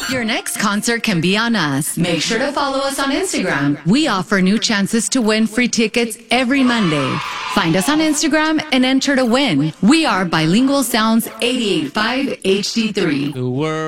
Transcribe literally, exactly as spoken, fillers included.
Your next concert can be on us. Make sure to follow us on Instagram. We offer new chances to win free tickets every Monday. Find us on Instagram and enter to win. We are Bilingual Sounds eighty-eight point five H D three. The world.